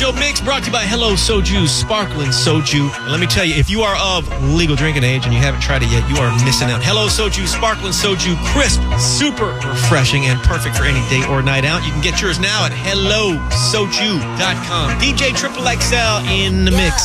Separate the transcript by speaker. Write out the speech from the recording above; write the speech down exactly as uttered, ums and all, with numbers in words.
Speaker 1: JoJo Mix brought to you by Hello Soju Sparkling Soju. And let me tell you, if you are of legal drinking age and you haven't tried it yet, you are missing out. Hello Soju Sparkling Soju, crisp, super refreshing, and perfect for any day or night out. You can get yours now at hello soju dot com. D J Triple X L in the mix.